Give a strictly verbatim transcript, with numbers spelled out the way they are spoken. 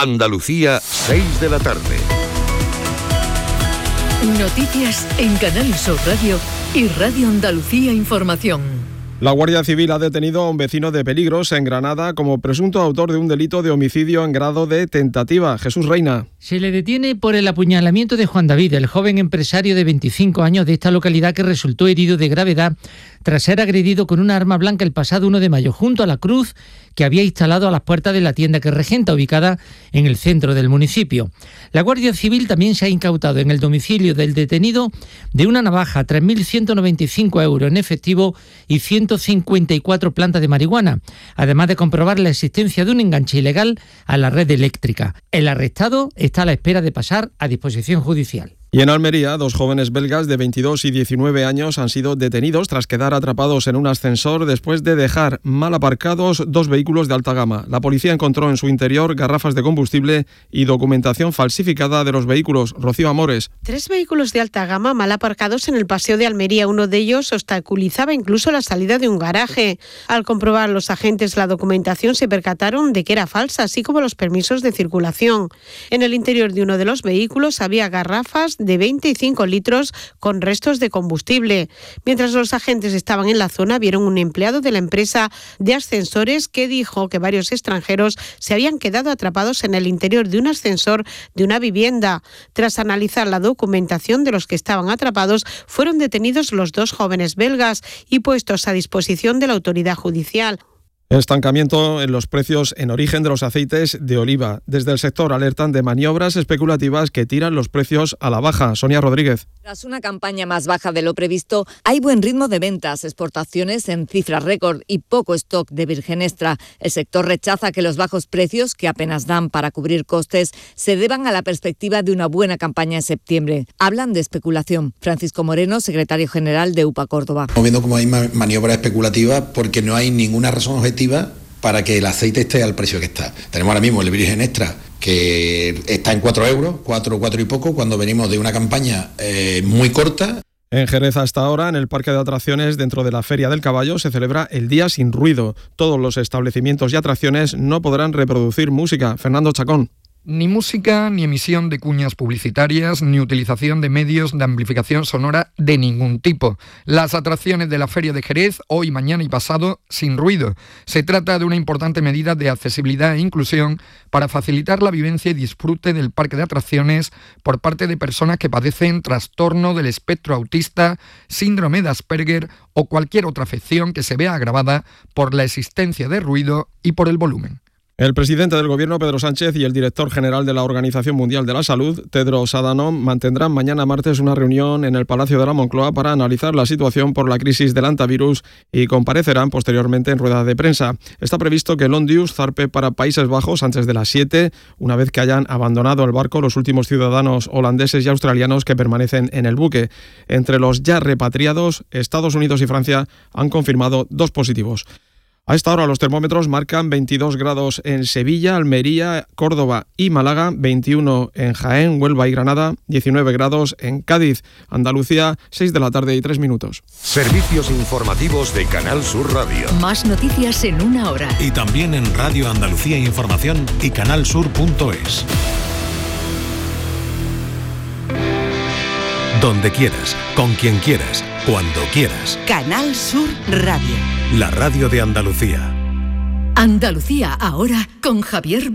Andalucía, seis de la tarde. Noticias en Canal Sur Radio y Radio Andalucía Información. La Guardia Civil ha detenido a un vecino de Peligros, en Granada, como presunto autor de un delito de homicidio en grado de tentativa. Jesús Reina. Se le detiene por el apuñalamiento de Juan David, el joven empresario de veinticinco años de esta localidad que resultó herido de gravedad tras ser agredido con una arma blanca el pasado uno de mayo junto a la cruz que había instalado a las puertas de la tienda que regenta, ubicada en el centro del municipio. La Guardia Civil también se ha incautado en el domicilio del detenido de una navaja, tres mil ciento noventa y cinco euros en efectivo y ciento cincuenta y cuatro plantas de marihuana, además de comprobar la existencia de un enganche ilegal a la red eléctrica. El arrestado está a la espera de pasar a disposición judicial. Y en Almería, dos jóvenes belgas de veintidós y diecinueve años han sido detenidos tras quedar atrapados en un ascensor después de dejar mal aparcados dos vehículos de alta gama. La policía encontró en su interior garrafas de combustible y documentación falsificada de los vehículos. Rocío Amores. Tres vehículos de alta gama mal aparcados en el paseo de Almería. Uno de ellos obstaculizaba incluso la salida de un garaje. Al comprobar los agentes la documentación, se percataron de que era falsa, así como los permisos de circulación. En el interior de uno de los vehículos había garrafas de veinticinco litros con restos de combustible. Mientras los agentes estaban en la zona, vieron un empleado de la empresa de ascensores que dijo que varios extranjeros se habían quedado atrapados en el interior de un ascensor de una vivienda. Tras analizar la documentación de los que estaban atrapados, fueron detenidos los dos jóvenes belgas y puestos a disposición de la autoridad judicial. Estancamiento en los precios en origen de los aceites de oliva. Desde el sector alertan de maniobras especulativas que tiran los precios a la baja. Sonia Rodríguez. Tras una campaña más baja de lo previsto, hay buen ritmo de ventas, exportaciones en cifras récord y poco stock de virgen extra. El sector rechaza que los bajos precios, que apenas dan para cubrir costes, se deban a la perspectiva de una buena campaña en septiembre. Hablan de especulación. Francisco Moreno, secretario general de U P A Córdoba. Estamos viendo como hay maniobras especulativas porque no hay ninguna razón objetiva para que el aceite esté al precio que está. Tenemos ahora mismo el virgen extra que está en cuatro euros, cuatro, cuatro y poco, cuando venimos de una campaña eh, muy corta. En Jerez hasta ahora, en el parque de atracciones dentro de la Feria del Caballo, se celebra el Día Sin Ruido. Todos los establecimientos y atracciones no podrán reproducir música. Fernando Chacón. Ni música, ni emisión de cuñas publicitarias, ni utilización de medios de amplificación sonora de ningún tipo. Las atracciones de la Feria de Jerez, hoy, mañana y pasado, sin ruido. Se trata de una importante medida de accesibilidad e inclusión para facilitar la vivencia y disfrute del parque de atracciones por parte de personas que padecen trastorno del espectro autista, síndrome de Asperger o cualquier otra afección que se vea agravada por la existencia de ruido y por el volumen. El presidente del Gobierno, Pedro Sánchez, y el director general de la Organización Mundial de la Salud, Tedros Adhanom, mantendrán mañana martes una reunión en el Palacio de la Moncloa para analizar la situación por la crisis del hantavirus y comparecerán posteriormente en rueda de prensa. Está previsto que el Ondius zarpe para Países Bajos antes de las siete, una vez que hayan abandonado el barco los últimos ciudadanos holandeses y australianos que permanecen en el buque. Entre los ya repatriados, Estados Unidos y Francia han confirmado dos positivos. A esta hora los termómetros marcan veintidós grados en Sevilla, Almería, Córdoba y Málaga, veintiuno en Jaén, Huelva y Granada, diecinueve grados en Cádiz, Andalucía, seis de la tarde y tres minutos. Servicios informativos de Canal Sur Radio. Más noticias en una hora. Y también en Radio Andalucía Información y canalsur punto es. Donde quieras, con quien quieras, cuando quieras. Canal Sur Radio. La radio de Andalucía. Andalucía ahora con Javier